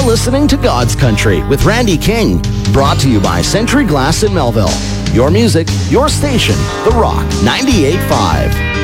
listening to God's Country with Randy King, brought to you by Century Glass in Melville. Your music, your station, The Rock 98.5.